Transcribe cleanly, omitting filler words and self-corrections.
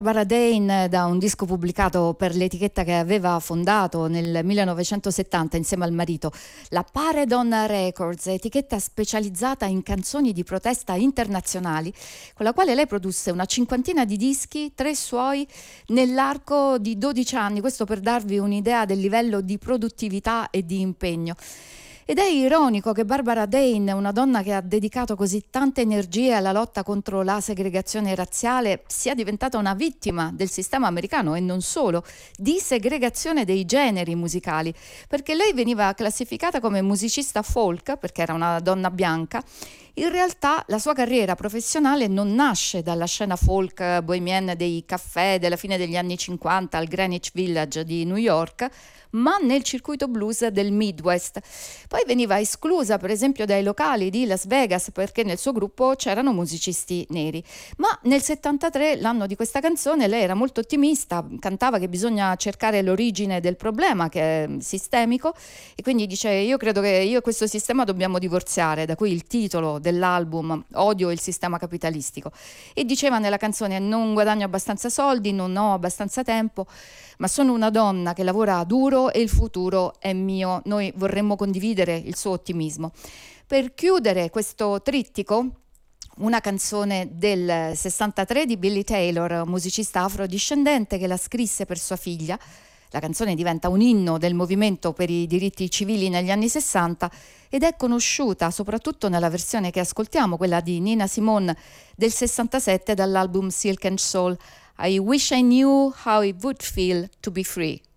Barbara Dane da un disco pubblicato per l'etichetta che aveva fondato nel 1970 insieme al marito, la Paredon Records, etichetta specializzata in canzoni di protesta internazionali, con la quale lei produsse una cinquantina di dischi, 3 suoi, nell'arco di 12 anni, questo per darvi un'idea del livello di produttività e di impegno. Ed è ironico che Barbara Dane, una donna che ha dedicato così tante energie alla lotta contro la segregazione razziale, sia diventata una vittima del sistema americano e non solo, di segregazione dei generi musicali, perché lei veniva classificata come musicista folk, perché era una donna bianca. In realtà la sua carriera professionale non nasce dalla scena folk bohemienne dei caffè della fine degli anni 50 al Greenwich Village di New York, ma nel circuito blues del Midwest. Poi veniva esclusa per esempio dai locali di Las Vegas perché nel suo gruppo c'erano musicisti neri. Ma nel 73, l'anno di questa canzone, lei era molto ottimista, cantava che bisogna cercare l'origine del problema che è sistemico e quindi dice io credo che io e questo sistema dobbiamo divorziare, da cui il titolo dell'album Odio il sistema capitalistico. E diceva nella canzone non guadagno abbastanza soldi, non ho abbastanza tempo, ma sono una donna che lavora duro e il futuro è mio. Noi vorremmo condividere il suo ottimismo. Per chiudere questo trittico, una canzone del 63 di Billy Taylor, musicista afrodiscendente che la scrisse per sua figlia. La canzone diventa un inno del movimento per i diritti civili negli anni 60 ed è conosciuta soprattutto nella versione che ascoltiamo, quella di Nina Simone del 67 dall'album Silk and Soul. I wish I knew how it would feel to be free.